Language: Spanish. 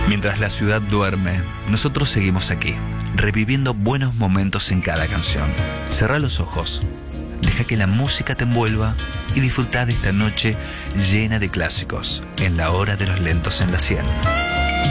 Mientras la ciudad duerme, nosotros seguimos aquí, reviviendo buenos momentos en cada canción. Cerrá los ojos, deja que la música te envuelva y disfrutá de esta noche llena de clásicos en la hora de los lentos en la 100.